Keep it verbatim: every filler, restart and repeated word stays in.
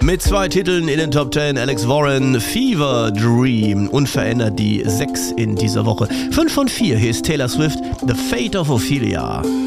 Mit zwei Titeln in den Top zehn, Alex Warren, Fever Dream, unverändert die sechs in dieser Woche. fünf von vier, hier ist Taylor Swift, The Fate of Ophelia.